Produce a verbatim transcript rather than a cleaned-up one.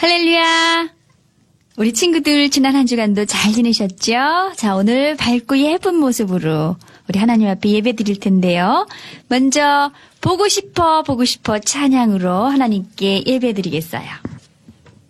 할렐루야. 우리 친구들 지난 한 주간도 잘 지내셨죠? 자, 오늘 밝고 예쁜 모습으로 우리 하나님 앞에 예배 드릴 텐데요. 먼저 보고 싶어 보고 싶어 찬양으로 하나님께 예배 드리겠어요.